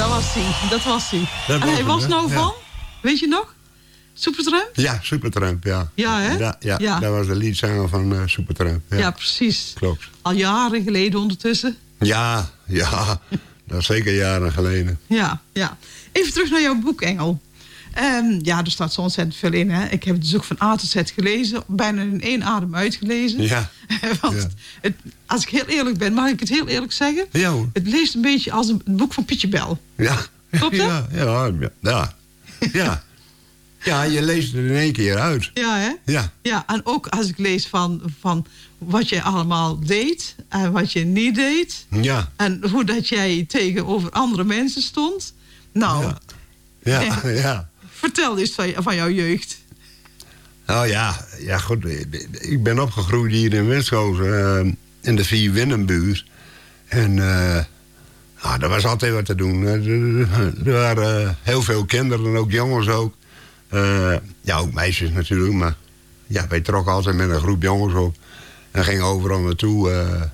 Dat was hij. En hij was nou van, weet je nog? Supertramp? Ja, Supertramp, ja. Ja, hè? Ja. Dat was de leadzanger van Supertramp. Ja, precies. Klopt. Al jaren geleden ondertussen. Ja. Dat is zeker jaren geleden. Ja. Even terug naar jouw boek, Engel. Er staat zo ontzettend veel in. Hè? Ik heb het dus ook van A tot Z gelezen. Bijna in één adem uitgelezen. Ja. Want als ik heel eerlijk ben, mag ik het heel eerlijk zeggen? Ja hoor. Het leest een beetje als een boek van Pietje Bel. Ja. Klopt dat? Ja. Ja, je leest het in één keer uit. Ja, hè? Ja, en ook als ik lees van wat je allemaal deed en wat je niet deed. Ja. En hoe dat jij tegenover andere mensen stond. Nou, ja. Vertel eens van jouw jeugd. Nou ja, goed. Ik ben opgegroeid hier in Winschoten, in de Vierwinnenbuurt. En er was altijd wat te doen. Er waren heel veel kinderen, ook jongens ook. Ook meisjes natuurlijk, maar wij trokken altijd met een groep jongens op. En gingen overal naartoe,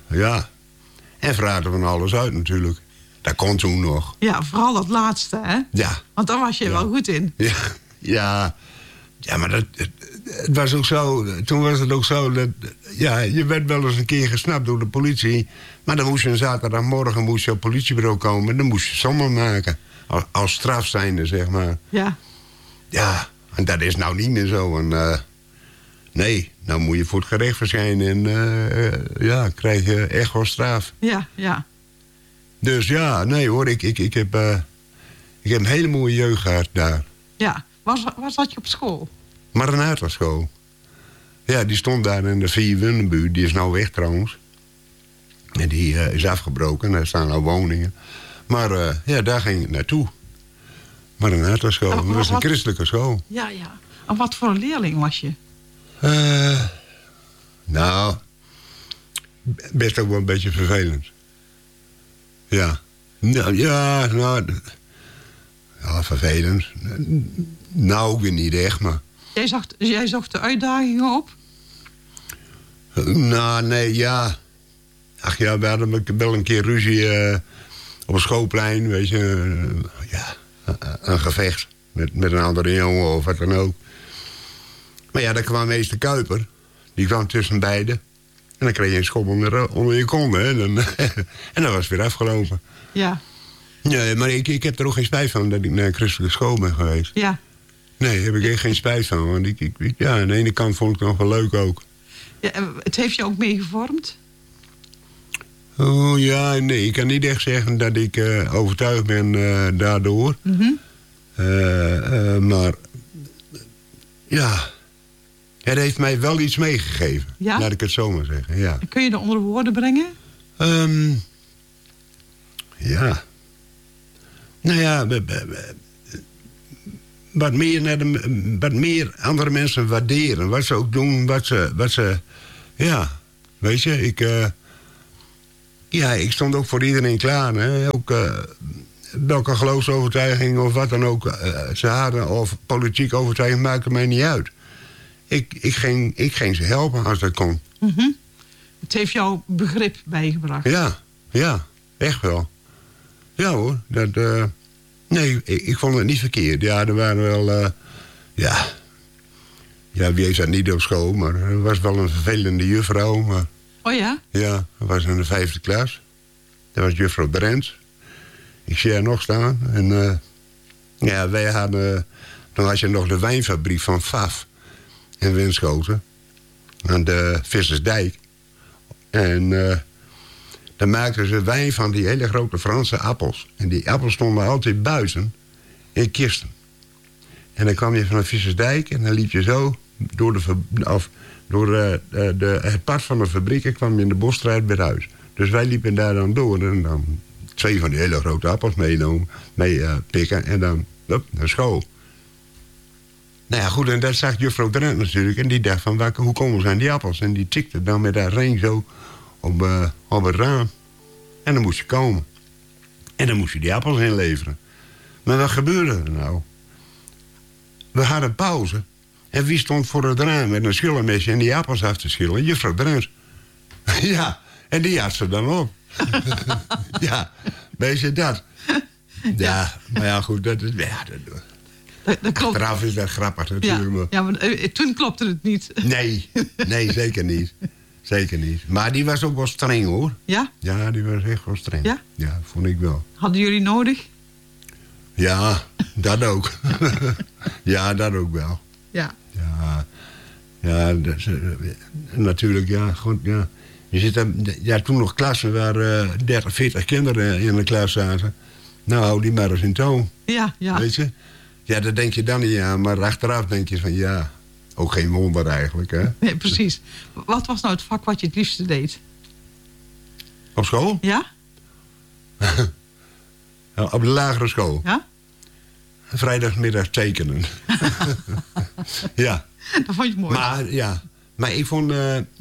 En vragen van alles uit natuurlijk. Dat kon toen nog. Ja, vooral dat laatste, hè? Ja. Want daar was je wel goed in. Ja, maar het was ook zo. Toen was het ook zo dat... Ja, je werd wel eens een keer gesnapt door de politie. Maar dan moest je een zaterdagmorgen op het politiebureau komen. Dan moest je sommen maken. Als straf zijnde, zeg maar. Ja. Ja, en dat is nou niet meer zo. En, nee, nou moet je voor het gerecht verschijnen. En krijg je echt wel straf. Ja. Dus nee hoor, ik heb een hele mooie jeugd gehad daar. Ja, waar zat je op school? Maranatha school. Ja, die stond daar in de Vierwinnenbuurt. Die is nou weg trouwens. En die is afgebroken. Daar staan nou woningen. Maar daar ging ik naartoe. Maranatha school. Dat was een christelijke school. Ja. En wat voor een leerling was je? Nou, best ook wel een beetje vervelend. Ja. Vervelend. Nou, ook weer niet echt, maar... Jij zocht de uitdagingen op? Nou, nee, ja. Ach ja, we hadden wel een keer ruzie op een schoolplein, weet je. Een gevecht met een andere jongen of wat dan ook. Maar ja, daar kwam meester Kuiper. Die kwam tussen beiden. En dan kreeg je een schop onder je kont, hè. En dan was het weer afgelopen. Ja. Nee, maar ik heb er ook geen spijt van dat ik naar een christelijke school ben geweest. Ja. Nee, daar heb ik echt geen spijt van. Want aan de ene kant vond ik het nog wel leuk ook. Ja, het heeft je ook meegevormd? Oh ja, nee. Ik kan niet echt zeggen dat ik overtuigd ben daardoor. Mm-hmm. Maar ja, het heeft mij wel iets meegegeven. Ja? Laat ik het zo maar zeggen, ja. Kun je dat onder woorden brengen? Ja. Nou ja, wat meer andere mensen waarderen. Wat ze ook doen, wat ze ja, weet je, ik stond ook voor iedereen klaar. Hè? Ook welke geloofsovertuiging of wat dan ook ze hadden, of politieke overtuiging, maakte mij niet uit. Ik ging ze helpen als dat kon. Mm-hmm. Het heeft jou begrip bijgebracht. Ja, echt wel. Ja hoor, nee, ik vond het niet verkeerd. Ja, er waren wel, ja, wie heeft dat niet op school, maar er was wel een vervelende juffrouw. Maar, oh ja? Ja, dat was in de 5e klas. Dat was juffrouw Brent. Ik zie haar nog staan. En wij hadden, dan had je nog de wijnfabriek van Faf in Winschoten. Aan de Vissersdijk. En dan maakten ze wijn van die hele grote Franse appels. En die appels stonden altijd buiten in kisten. En dan kwam je van de Vissersdijk en dan liep je zo door het pad van de fabriek en kwam je in de bosstraat weer huis. Dus wij liepen daar dan door en dan 2 van die hele grote appels pikken en dan naar school. Nou ja, goed, en dat zag juffrouw Drent natuurlijk. En die dacht van, hoe komen ze aan die appels? En die tikte dan met haar ring zo op het raam. En dan moest je komen. En dan moest je die appels inleveren. Maar wat gebeurde er nou? We hadden pauze. En wie stond voor het raam met een schillenmesje en die appels af te schillen? Juffrouw Drent. Ja, en die had ze dan op. Ja, weet je dat? Ja, maar ja, goed, dat is... Ja, dat klopt. Achteraf is dat grappig natuurlijk. Ja, maar toen klopte het niet. Nee, zeker niet. Zeker niet. Maar die was ook wel streng, hoor. Ja? Ja, die was echt wel streng. Ja? Ja, vond ik wel. Hadden jullie nodig? Ja, dat ook. Ja, dat ook wel. Ja. Ja, natuurlijk, ja, goed, ja. Je zit er, toen nog klassen waar 30, 40 kinderen in de klas zaten. Nou, hou die maar eens in toon. Ja. Weet je? Ja, daar denk je dan niet aan, maar achteraf denk je van ja, ook geen wonder eigenlijk, hè? Nee, precies. Wat was nou het vak wat je het liefste deed? Op school? Ja? Op de lagere school. Ja? Vrijdagmiddag tekenen. Ja. Dat vond je mooi. Maar ik vond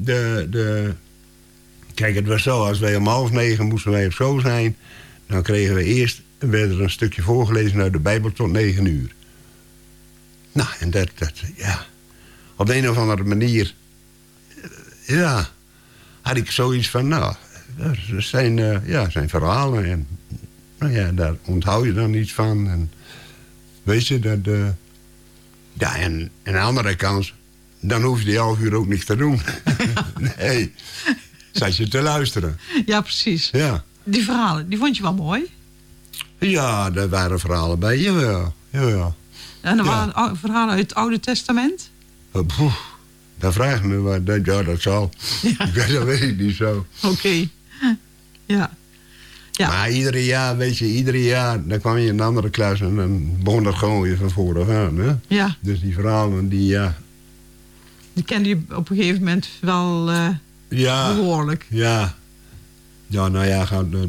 Kijk, het was zo, als wij om 8:30 moesten wij op school zijn, dan kregen we eerst, werd er een stukje voorgelezen uit de Bijbel tot 9:00. Nou, en dat ja. Op de een of andere manier, ja, had ik zoiets van, nou, dat zijn verhalen en, nou ja, daar onthoud je dan iets van. En, weet je, dat... Ja, en aan de andere kant, dan hoef je die 11 uur ook niks te doen. Nee, zat je te luisteren. Ja, precies. Ja. Die verhalen, die vond je wel mooi? Ja, daar waren verhalen bij, jawel. En er waren verhalen uit het Oude Testament? Dan vraag je me wat. Ja, dat zal. Ja. Dat weet ik niet zo. Oké. Ja. Maar iedere jaar, dan kwam je in een andere klas en dan begon dat gewoon weer van vooraf aan. Hè? Ja. Dus die verhalen, die kende je op een gegeven moment wel behoorlijk. Ja. Ja, nou ja,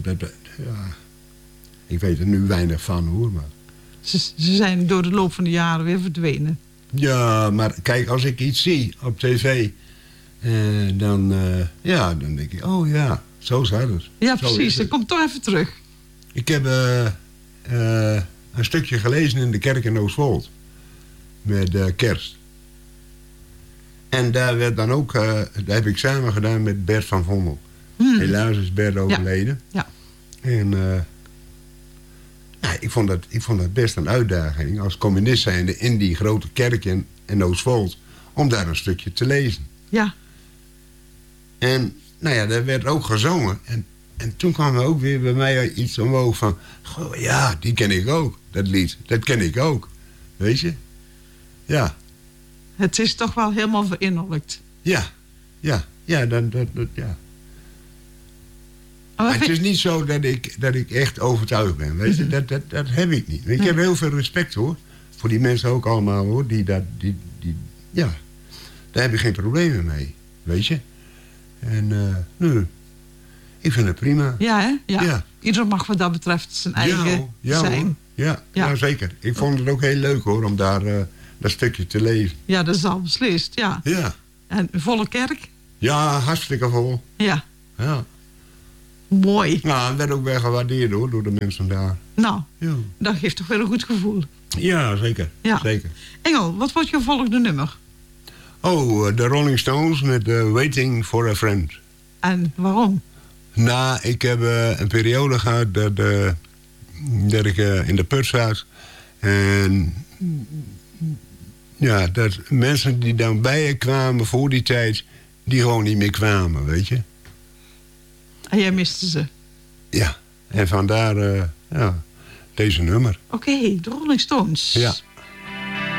ik weet er nu weinig van, hoor. Maar. Ze zijn door de loop van de jaren weer verdwenen. Ja, maar kijk, als ik iets zie op tv, dan denk ik, oh ja, zo zat het. Ja, precies. Dat komt toch even terug. Ik heb een stukje gelezen in de kerk in Oostwold. Met kerst. En daar werd dan ook, dat heb ik samen gedaan met Bert van Vondel. Helaas is Bert overleden. Ja. En ik vond dat best een uitdaging als communist zijnde in die grote kerk in Oostwold, om daar een stukje te lezen. Ja. En nou ja, daar werd ook gezongen. En toen kwam er ook weer bij mij iets omhoog van, goh, ja, die ken ik ook, dat lied. Dat ken ik ook. Weet je? Ja. Het is toch wel helemaal verinnerlijkt. Ja. Ja. Maar het is niet zo dat ik echt overtuigd ben. Weet je? Dat heb ik niet. Ik heb heel veel respect, hoor. Voor die mensen ook allemaal, hoor. Ja. Daar heb ik geen problemen mee. Weet je? En nee. Ik vind het prima. Ja, hè? Ja. Ieder mag wat dat betreft zijn eigen zijn. Ja, zeker. Ik vond het ook heel leuk, hoor, om daar dat stukje te lezen. Ja, dat is al beslist, ja. En volle kerk? Ja, hartstikke vol. Ja. Mooi. Nou, het werd ook wel gewaardeerd, hoor, door de mensen daar. Nou, dat geeft toch wel een goed gevoel. Ja, zeker. Zeker. Engel, wat wordt je volgende nummer? Oh, de Rolling Stones met Waiting for a Friend. En waarom? Nou, ik heb een periode gehad dat ik in de put zat. En ja, dat mensen die dan bij je kwamen voor die tijd, die gewoon niet meer kwamen, weet je. En jij miste ze? Ja, en vandaar deze nummer. Oké, de Rolling Stones. Ja.